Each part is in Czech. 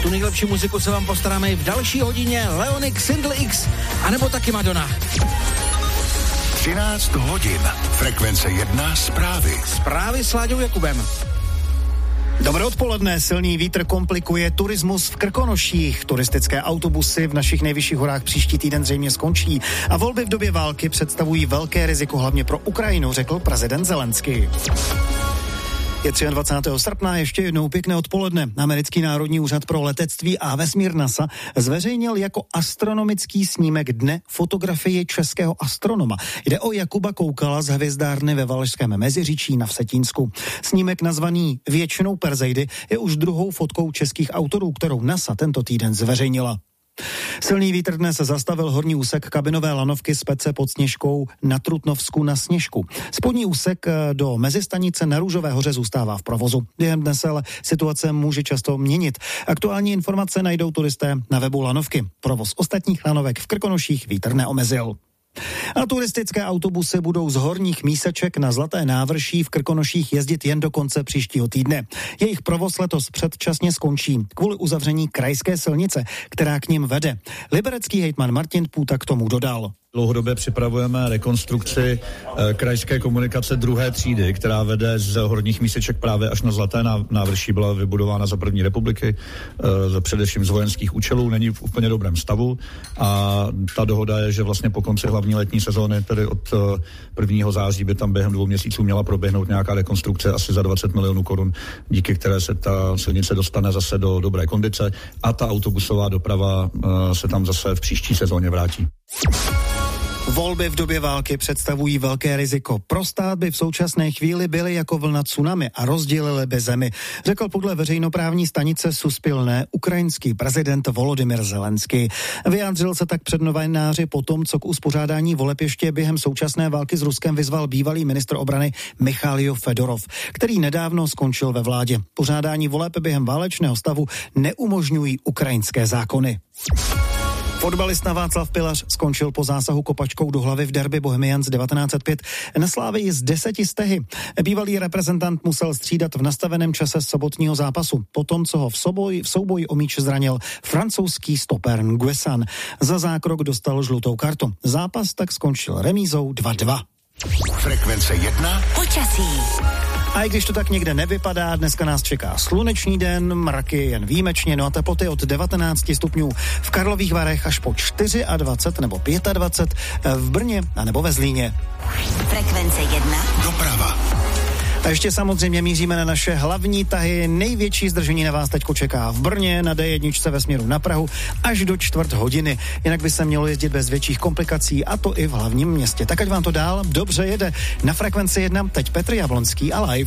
O tu nejlepší muziku se vám postaráme i v další hodině. Leonik, Single X, anebo taky Madonna. 13 hodin. Frekvence 1 zprávy. Zprávy s Láďou Jakubem. Dobré odpoledne, silný vítr komplikuje turismus v Krkonoších. Turistické autobusy v našich nejvyšších horách příští týden zřejmě skončí a volby v době války představují velké riziko hlavně pro Ukrajinu, řekl prezident Zelenský. Je 23. srpna, ještě jednou pěkné odpoledne. Americký národní úřad pro letectví a vesmír NASA zveřejnil jako astronomický snímek dne fotografii českého astronoma. Jde o Jakuba Koukala z hvězdárny ve Valašském Meziříčí na Vsetínsku. Snímek nazvaný Věčnou Perseidy je už druhou fotkou českých autorů, kterou NASA tento týden zveřejnila. Silný vítr dnes zastavil horní úsek kabinové lanovky z Pece pod Sněžkou na Trutnovsku na Sněžku. Spodní úsek do mezistanice na Růžové hoře zůstává v provozu. Během dne se ale situace může často měnit. Aktuální informace najdou turisté na webu lanovky. Provoz ostatních lanovek v Krkonoších vítr neomezil. A turistické autobusy budou z Horních Míseček na Zlaté návrší v Krkonoších jezdit jen do konce příštího týdne. Jejich provoz letos předčasně skončí kvůli uzavření krajské silnice, která k nim vede. Liberecký hejtman Martin Půta k tomu dodal. Dlouhodobě připravujeme rekonstrukci krajské komunikace druhé třídy, která vede z Horních Míseček právě až na Zlaté návrší. Byla vybudována za první republiky, především z vojenských účelů, není v úplně dobrém stavu a ta dohoda je, že vlastně po konci hlavní letní sezóny, tedy od 1. září, by tam během 2 měsíců měla proběhnout nějaká rekonstrukce asi za 20 milionů korun, díky které se ta silnice dostane zase do dobré kondice a ta autobusová doprava se tam zase v příští sezóně vrátí. Volby v době války představují velké riziko. Pro stát by v současné chvíli byly jako vlna tsunami a rozdělily by zemi, řekl podle veřejnoprávní stanice Suspilné ukrajinský prezident Volodymyr Zelenský. Vyjádřil se tak před novináři po tom, co k uspořádání voleb ještě během současné války s Ruskem vyzval bývalý ministr obrany Michail Fedorov, který nedávno skončil ve vládě. Pořádání voleb během válečného stavu neumožňují ukrajinské zákony. Fotbalista Václav Pilař skončil po zásahu kopačkou do hlavy v derby Bohemians 1905 na Slavii z 10 stehy. Bývalý reprezentant musel střídat v nastaveném čase sobotního zápasu, potom co ho v souboji o míč zranil francouzský stoper Nguessan. Za zákrok dostal žlutou kartu. Zápas tak skončil remízou 2-2. Frekvence 1. Počasí. A i když to tak někde nevypadá, dneska nás čeká slunečný den, mraky jen výjimečně, no a teploty od 19 stupňů v Karlových Varech až po 24 nebo 25 v Brně a nebo ve Zlíně. Frekvence 1. Doprava. A ještě samozřejmě míříme na naše hlavní tahy. Největší zdržení na vás teďko čeká v Brně na D1 ve směru na Prahu až do 1/4 hodiny. Jinak by se mělo jezdit bez větších komplikací, a to i v hlavním městě. Tak ať vám to dál dobře jede. Na Frekvenci 1 teď Petr Jablonský a live.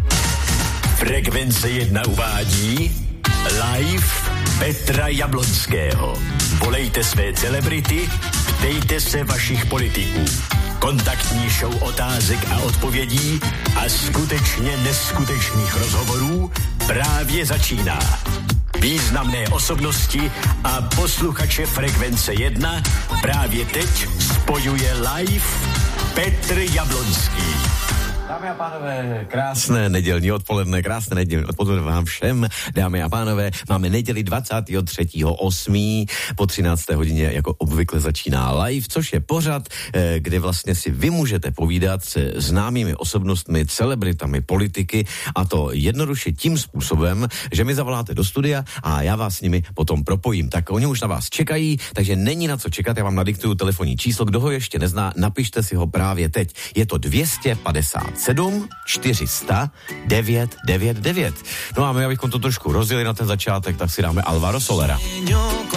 Frekvence 1 uvádí live Petra Jablonského. Volejte své celebrity, ptejte se vašich politiků. Kontaktní show otázek a odpovědí a skutečně neskutečných rozhovorů právě začíná. Významné osobnosti a posluchače Frekvence 1 právě teď spojuje live Petr Jablonský. Dámy a pánové, krásné nedělní odpoledne vám všem. Dámy a pánové, máme neděli 23.8. po 13. hodině jako obvykle začíná live, což je pořad, kde vlastně si vy můžete povídat se známými osobnostmi, celebritami, politiky, a to jednoduše tím způsobem, že mi zavoláte do studia a já vás s nimi potom propojím. Tak oni už na vás čekají, takže není na co čekat, já vám nadiktuju telefonní číslo, kdo ho ještě nezná, napište si ho právě teď. Je to 257 400 999. No a my, abychom to trošku rozjeli na ten začátek, tak si dáme Alvaro Solera.